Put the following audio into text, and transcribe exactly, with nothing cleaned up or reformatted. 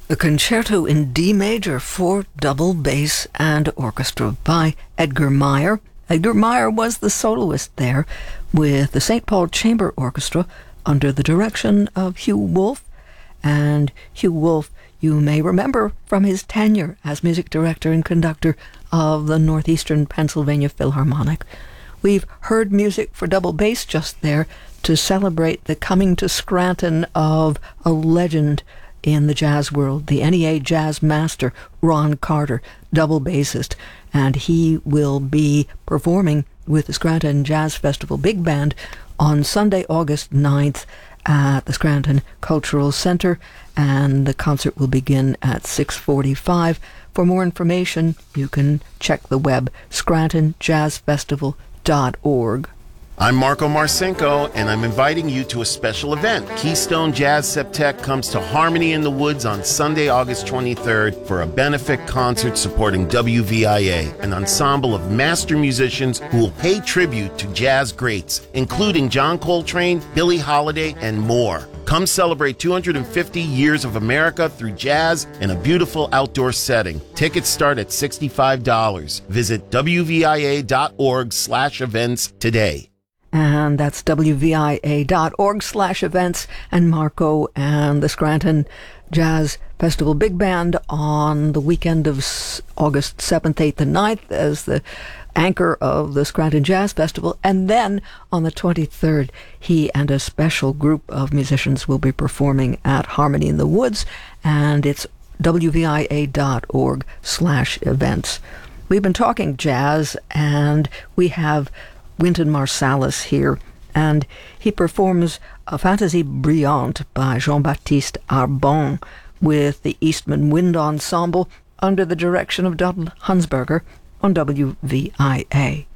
A concerto in D major for double bass and orchestra by Edgar Meyer. Edgar Meyer was the soloist there with the Saint Paul Chamber Orchestra under the direction of Hugh Wolf. And Hugh Wolf, you may remember from his tenure as music director and conductor of the Northeastern Pennsylvania Philharmonic. We've heard music for double bass just there to celebrate the coming to Scranton of a legend in the jazz world, the N E A jazz master, Ron Carter, double bassist, and he will be performing with the Scranton Jazz Festival Big Band on Sunday, August ninth at the Scranton Cultural Center, and the concert will begin at six forty-five. For more information, you can check the web, scranton jazz festival dot org. I'm Marco Marcinko, and I'm inviting you to a special event. Keystone Jazz Septet comes to Harmony in the Woods on Sunday, August twenty-third for a benefit concert supporting W V I A, an ensemble of master musicians who will pay tribute to jazz greats, including John Coltrane, Billie Holiday, and more. Come celebrate two hundred fifty years of America through jazz in a beautiful outdoor setting. Tickets start at sixty-five dollars. Visit W V I A dot org slash events today. And that's W V I A dot org slash events, and Marco and the Scranton Jazz Festival Big Band on the weekend of August seventh, eighth, and ninth as the anchor of the Scranton Jazz Festival. And then on the twenty-third, he and a special group of musicians will be performing at Harmony in the Woods, and it's W V I A dot org slash events. We've been talking jazz, and we have Wynton Marsalis here, and he performs a Fantaisie Brillante by Jean-Baptiste Arbon with the Eastman Wind Ensemble under the direction of Donald Hunsberger on W V I A.